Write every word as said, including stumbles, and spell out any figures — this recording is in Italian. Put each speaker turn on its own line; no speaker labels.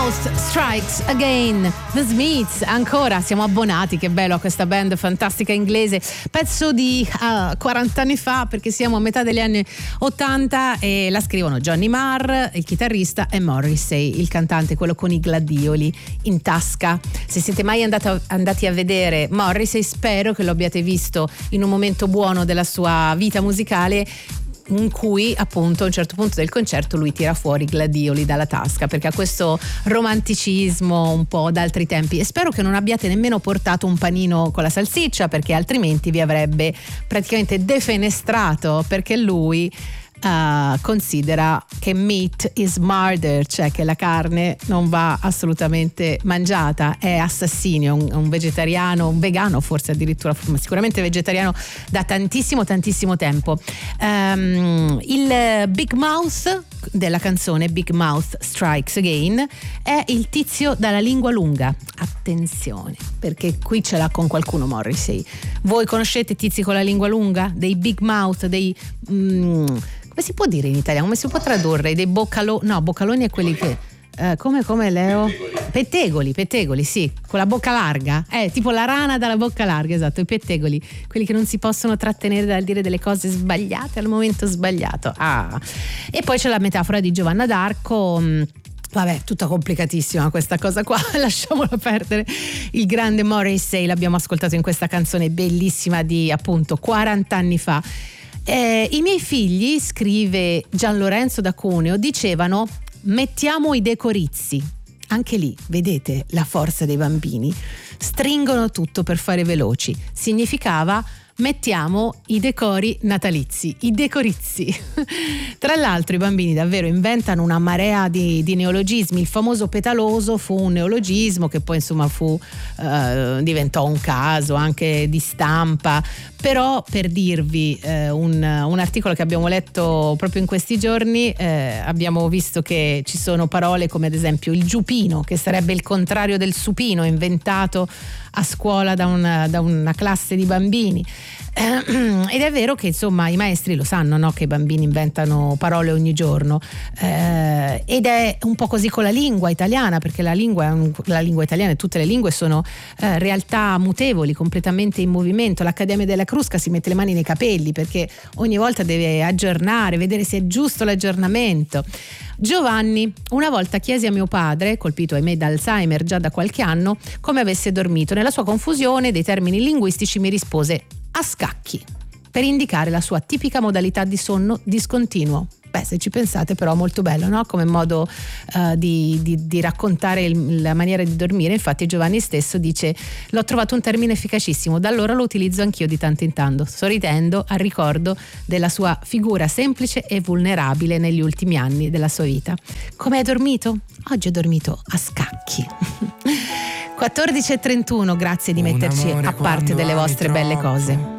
Mouth Strikes Again, The Smiths. Ancora siamo abbonati, che bello, a questa band fantastica inglese, pezzo di uh, quaranta anni fa, perché siamo a metà degli anni ottanta, e la scrivono Johnny Marr, il chitarrista, e Morrissey, il cantante, quello con i gladioli in tasca. Se siete mai andato, andati a vedere Morrissey, spero che lo abbiate visto in un momento buono della sua vita musicale, in cui appunto a un certo punto del concerto lui tira fuori i gladioli dalla tasca, perché ha questo romanticismo un po' d'altri tempi. E spero che non abbiate nemmeno portato un panino con la salsiccia, perché altrimenti vi avrebbe praticamente defenestrato, perché lui Uh, considera che meat is murder, cioè che la carne non va assolutamente mangiata, è assassinio, un, un vegetariano, un vegano forse addirittura, ma sicuramente vegetariano da tantissimo tantissimo tempo. Um, il Big Mouth della canzone Big Mouth Strikes Again è il tizio dalla lingua lunga. Attenzione, perché qui ce l'ha con qualcuno Morrissey. Voi conoscete tizi con la lingua lunga? Dei Big Mouth, dei mm, come si può dire in italiano? Come si può tradurre? Dei boccaloni? No, boccaloni è quelli che eh, come come Leo? Pettegoli, pettegoli, sì, con la bocca larga. Eh, tipo la rana dalla bocca larga, esatto, i pettegoli, quelli che non si possono trattenere dal dire delle cose sbagliate al momento sbagliato. Ah. E poi c'è la metafora di Giovanna d'Arco. Vabbè, tutta complicatissima questa cosa qua, lasciamola perdere. Il grande Morrissey l'abbiamo ascoltato in questa canzone bellissima di appunto quaranta anni fa. Eh, I miei figli, scrive Gian Lorenzo da Cuneo, dicevano mettiamo i decorizi. Anche lì, vedete la forza dei bambini, stringono tutto per fare veloci. Significava mettiamo i decori natalizi, i decorizi. Tra l'altro i bambini davvero inventano una marea di, di neologismi. Il famoso petaloso fu un neologismo che poi insomma fu eh, diventò un caso anche di stampa. Però per dirvi eh, un, un articolo che abbiamo letto proprio in questi giorni, eh, abbiamo visto che ci sono parole come ad esempio il giupino, che sarebbe il contrario del supino, inventato a scuola da una, da una classe di bambini. Ed è vero che insomma i maestri lo sanno, no? Che i bambini inventano parole ogni giorno, eh, ed è un po' così con la lingua italiana, perché la lingua, è un, la lingua italiana e tutte le lingue sono eh, realtà mutevoli, completamente in movimento. L'Accademia della Crusca si mette le mani nei capelli perché ogni volta deve aggiornare, vedere se è giusto l'aggiornamento. Giovanni: una volta chiesi a mio padre, colpito ahimè da Alzheimer già da qualche anno, come avesse dormito. Nella sua confusione dei termini linguistici mi rispose a scacchi, per indicare la sua tipica modalità di sonno discontinuo. Beh, se ci pensate però molto bello, no? Come modo uh, di, di, di raccontare il, la maniera di dormire. Infatti Giovanni stesso dice: l'ho trovato un termine efficacissimo, da allora lo utilizzo anch'io di tanto in tanto, sorridendo al ricordo della sua figura semplice e vulnerabile negli ultimi anni della sua vita. Come hai dormito? Oggi ho dormito a scacchi. quattordici e trentuno, grazie di metterci a parte delle vostre belle cose.